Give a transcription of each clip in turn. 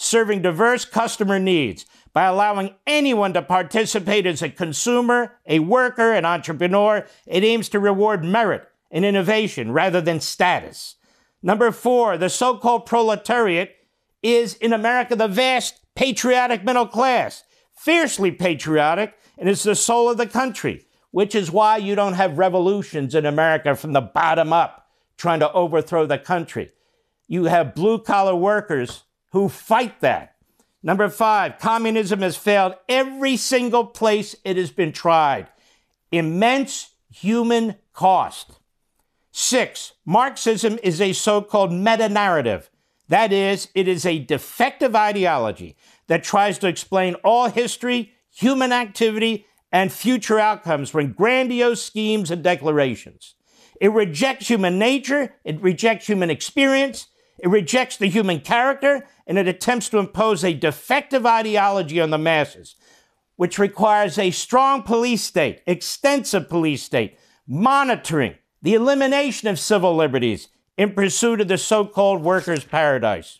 serving diverse customer needs. By allowing anyone to participate as a consumer, a worker, an entrepreneur, it aims to reward merit and innovation rather than status. Number 4, the so-called proletariat is, in America, the vast patriotic middle class, fiercely patriotic, and is the soul of the country, which is why you don't have revolutions in America from the bottom up trying to overthrow the country. You have blue-collar workers who fight that. Number 5, communism has failed every single place it has been tried. Immense human cost. 6, Marxism is a so-called meta-narrative. That is, it is a defective ideology that tries to explain all history, human activity, and future outcomes from grandiose schemes and declarations. It rejects human nature, it rejects human experience, it rejects the human character, and it attempts to impose a defective ideology on the masses, which requires a strong police state, extensive police state, monitoring, the elimination of civil liberties in pursuit of the so-called workers' paradise.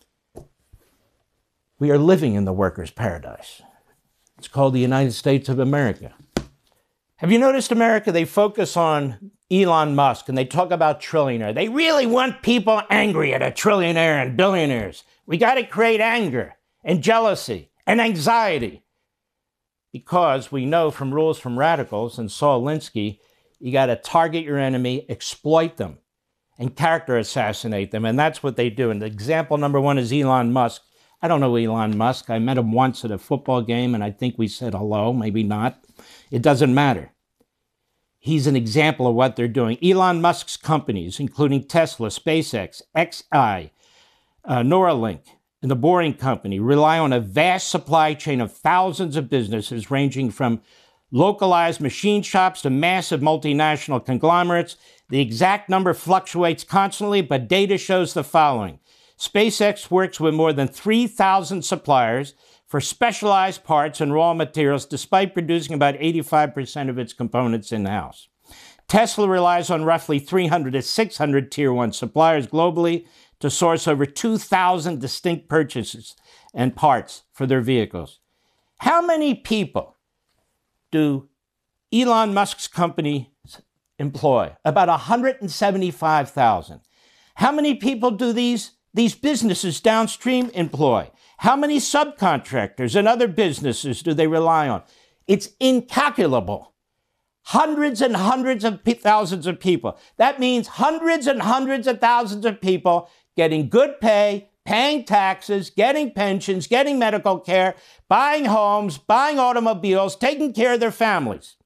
We are living in the workers' paradise. It's called the United States of America. Have you noticed America? They focus on Elon Musk and they talk about trillionaire. They really want people angry at a trillionaire and billionaires. We got to create anger and jealousy and anxiety because we know from Rules from Radicals and Saul Alinsky, you got to target your enemy, exploit them, and character assassinate them. And that's what they do. And example number 1 is Elon Musk. I don't know Elon Musk. I met him once at a football game, and I think we said hello, maybe not. It doesn't matter. He's an example of what they're doing. Elon Musk's companies, including Tesla, SpaceX, XI, Neuralink, and the Boring Company, rely on a vast supply chain of thousands of businesses ranging from localized machine shops to massive multinational conglomerates. The exact number fluctuates constantly, but data shows the following. SpaceX works with more than 3,000 suppliers for specialized parts and raw materials, despite producing about 85% of its components in-house. Tesla relies on roughly 300 to 600 Tier 1 suppliers globally to source over 2,000 distinct purchases and parts for their vehicles. How many people do Elon Musk's company employ? About 175,000. How many people do these businesses downstream employ? How many subcontractors and other businesses do they rely on? It's incalculable. Hundreds and hundreds of thousands of people. That means hundreds and hundreds of thousands of people getting good pay, paying taxes, getting pensions, getting medical care, buying homes, buying automobiles, taking care of their families.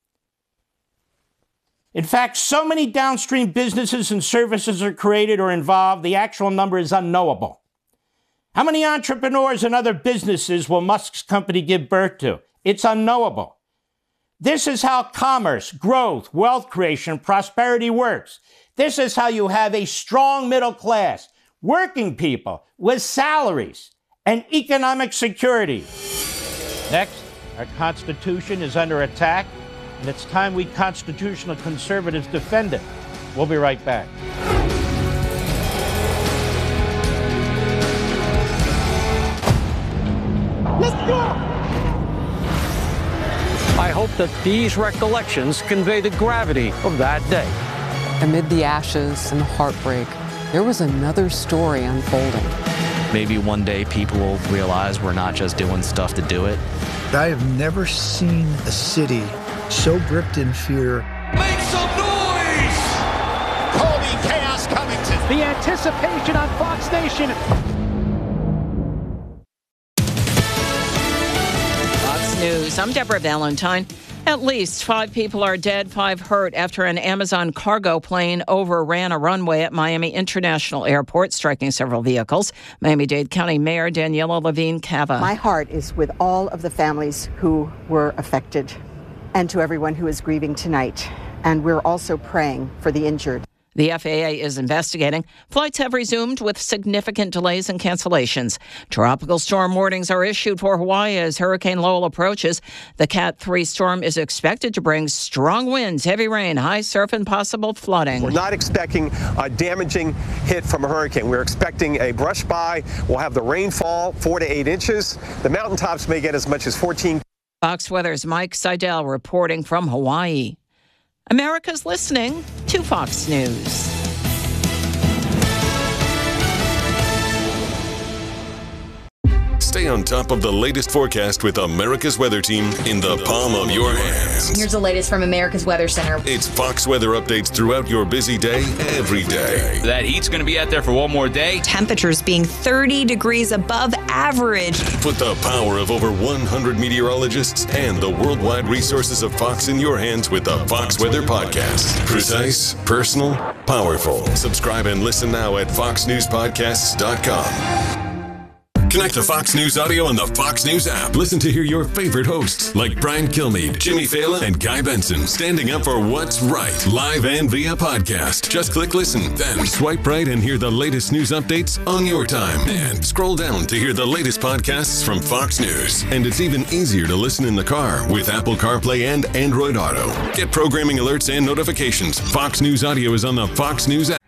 In fact, so many downstream businesses and services are created or involved, the actual number is unknowable. How many entrepreneurs and other businesses will Musk's company give birth to? It's unknowable. This is how commerce, growth, wealth creation, prosperity works. This is how you have a strong middle class, working people with salaries and economic security. Next, our Constitution is under attack, and it's time we constitutional conservatives defend it. We'll be right back. Let's go! I hope that these recollections convey the gravity of that day. Amid the ashes and the heartbreak, there was another story unfolding. Maybe one day people will realize we're not just doing stuff to do it. I have never seen a city so gripped in fear. Make some noise! Call me Chaos Covington. The anticipation on Fox Nation. Fox News. I'm Deborah Valentine. At least 5 people are dead, 5 hurt after an Amazon cargo plane overran a runway at Miami International Airport, striking several vehicles. Miami-Dade County Mayor Daniela Levine Cava. My heart is with all of the families who were affected and to everyone who is grieving tonight. And we're also praying for the injured. The FAA is investigating. Flights have resumed with significant delays and cancellations. Tropical storm warnings are issued for Hawaii as Hurricane Lowell approaches. The Cat 3 storm is expected to bring strong winds, heavy rain, high surf, and possible flooding. We're not expecting a damaging hit from a hurricane. We're expecting a brush by. We'll have the rainfall, 4 to 8 inches. The mountaintops may get as much as 14. Fox Weather's Mike Seidel reporting from Hawaii. America's listening to Fox News. Stay on top of the latest forecast with America's Weather Team in the palm of your hands. Here's the latest from America's Weather Center. It's Fox weather updates throughout your busy day, every day. That heat's going to be out there for one more day. Temperatures being 30 degrees above average. Put the power of over 100 meteorologists and the worldwide resources of Fox in your hands with the Fox Weather Podcast. Precise, personal, powerful. Subscribe and listen now at foxnewspodcasts.com. Connect to Fox News Audio on the Fox News app. Listen to hear your favorite hosts like Brian Kilmeade, Jimmy Fallon, and Guy Benson standing up for what's right, live and via podcast. Just click listen, then swipe right and hear the latest news updates on your time. And scroll down to hear the latest podcasts from Fox News. And it's even easier to listen in the car with Apple CarPlay and Android Auto. Get programming alerts and notifications. Fox News Audio is on the Fox News app.